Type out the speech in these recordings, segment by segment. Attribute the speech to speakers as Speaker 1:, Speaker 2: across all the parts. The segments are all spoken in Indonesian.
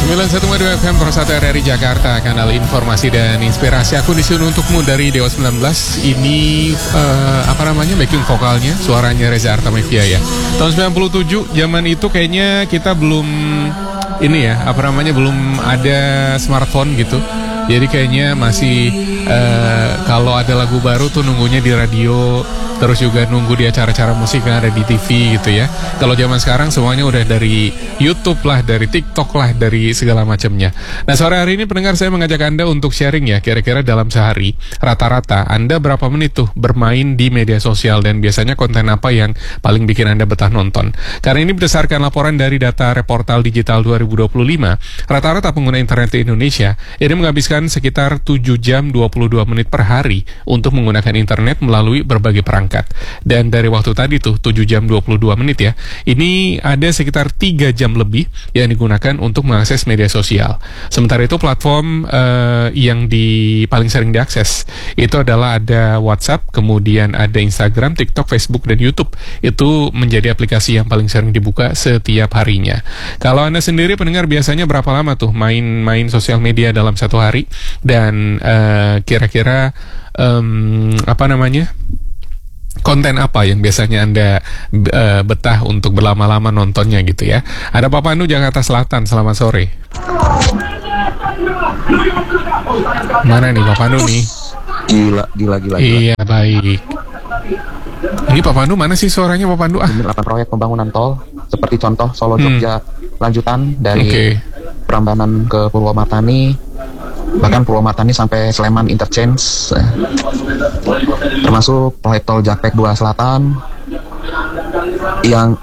Speaker 1: 91,2 FM Persatu RRI Jakarta, kanal informasi dan inspirasi. Aku disuruh untukmu dari Dewa 19. Ini backing vokalnya, suaranya Reza Artamevia ya. Tahun 97, zaman itu kayaknya kita belum belum ada smartphone gitu. Jadi kayaknya masih kalau ada lagu baru tuh nunggunya di radio, terus juga nunggu di acara-acara musik yang ada di TV gitu ya. Kalau zaman sekarang semuanya udah dari YouTube lah, dari TikTok lah, dari segala macamnya. Nah, sore hari ini pendengar, saya mengajak Anda untuk sharing ya, kira-kira dalam sehari rata-rata Anda berapa menit tuh bermain di media sosial, dan biasanya konten apa yang paling bikin Anda betah nonton. Karena ini berdasarkan laporan dari data Reportal Digital 2025, rata-rata pengguna internet di Indonesia ini menghabiskan sekitar 7 jam 22 menit per hari untuk menggunakan internet melalui berbagai perangkat. Dan dari waktu tadi tuh 7 jam 22 menit ya, ini ada sekitar 3 jam lebih yang digunakan untuk mengakses media sosial. Sementara itu platform yang paling sering diakses itu adalah ada WhatsApp, kemudian ada Instagram, TikTok, Facebook, dan YouTube. Itu menjadi aplikasi yang paling sering dibuka setiap harinya. Kalau Anda sendiri pendengar biasanya berapa lama tuh main sosial media dalam satu hari? Dan kira-kira konten apa yang biasanya Anda betah untuk berlama-lama nontonnya gitu ya. Ada Pak Pandu, Jakarta Selatan, selamat sore. Mana nih Pak Pandu nih?
Speaker 2: Gila.
Speaker 1: Iya, baik. Ini Pak Pandu mana sih suaranya Pak Pandu?
Speaker 2: Beberapa proyek pembangunan tol, seperti contoh Solo Jogja lanjutan dari Prambanan ke Purwomartani, bahkan Purwomartani sampai Sleman Interchange, termasuk proyek tol Jakpek 2 Selatan yang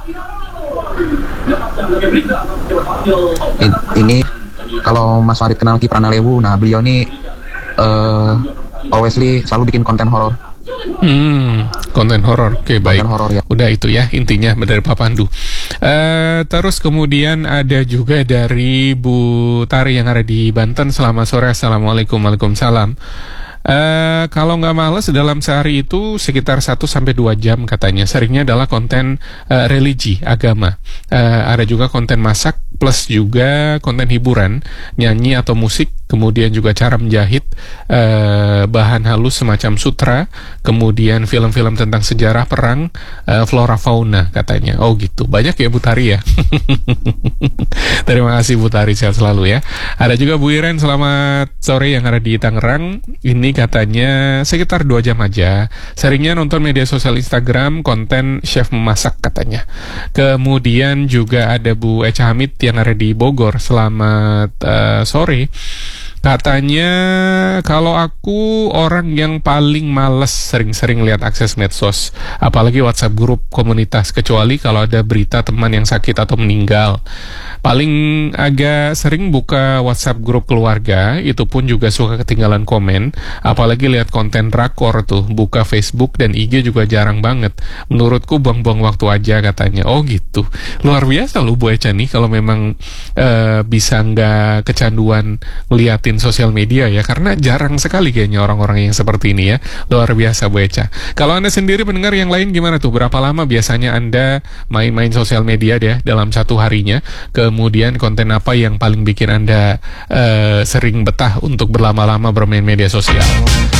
Speaker 2: ini kalau Mas Farid kenal Ki Pranalewu, nah beliau ini alwaysly selalu bikin konten horor.
Speaker 1: Konten horor, oke, baik.
Speaker 2: Konten horor, ya.
Speaker 1: Udah itu ya intinya dari Pak Pandu. Terus kemudian ada juga dari Bu Tari yang ada di Banten. Selamat sore, assalamualaikum. Waalaikumsalam. Kalau nggak males dalam sehari itu sekitar 1-2 jam katanya. Seringnya adalah konten religi, agama. Ada juga konten masak, plus juga konten hiburan, nyanyi atau musik, kemudian juga cara menjahit, bahan halus semacam sutra, kemudian film-film tentang sejarah perang, flora fauna katanya. Oh gitu, banyak ya Bu Tari ya. Terima kasih Bu Tari, sehat selalu ya. Ada juga Bu Iren, selamat sore, yang ada di Tangerang. Ini katanya sekitar 2 jam aja. Seringnya nonton media sosial Instagram, konten chef memasak katanya. Kemudian juga ada Bu Echa Hamid yang ada di Bogor. Selamat sore. Katanya kalau aku orang yang paling males sering-sering lihat akses medsos, apalagi WhatsApp grup komunitas, kecuali kalau ada berita teman yang sakit atau meninggal. Paling agak sering buka WhatsApp grup keluarga, itu pun juga suka ketinggalan komen. Apalagi lihat konten drakor tuh, buka Facebook dan IG juga jarang banget. Menurutku buang-buang waktu aja katanya. Oh gitu, luar biasa lu Bu Echa nih kalau memang bisa nggak kecanduan ngeliatin sosial media ya, karena jarang sekali kayaknya orang-orang yang seperti ini ya. Luar biasa Bu Echa. Kalau Anda sendiri pendengar yang lain gimana tuh? Berapa lama biasanya Anda main-main sosial media deh dalam satu harinya? Kemudian konten apa yang paling bikin Anda sering betah untuk berlama-lama bermain media sosial?